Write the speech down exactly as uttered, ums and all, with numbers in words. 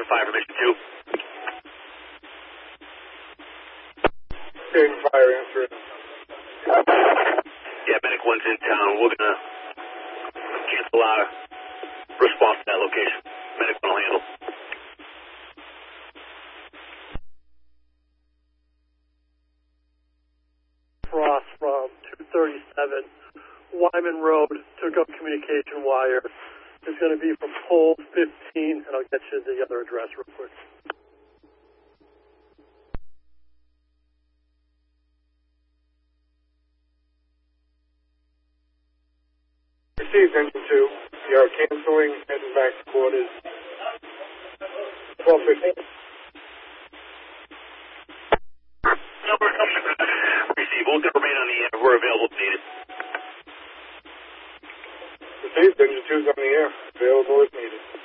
five for mission two. Same fire answer. Yeah, medic one's in town. We're gonna cancel our response to that location. Medic one will handle. Cross from two thirty-seven Wyman Road took up communication wire. It's going to be from pole fifteen, and I'll get you the other address real quick. Received, engine two. We are canceling, heading back to quarters. twelve fifteen. Receive. We'll remain on the air. We're available if needed. Received, engine two's on the air. Available if needed.